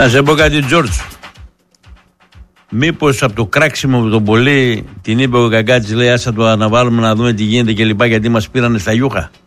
Να σε πω κάτι, Τζόρτζ. Μήπως από το κράξιμο με τον πολύ την είπε ο Καγκάτσης, λέει άσα το αναβάλουμε να δούμε τι γίνεται και λοιπά, γιατί μας πήρανε στα γιούχα.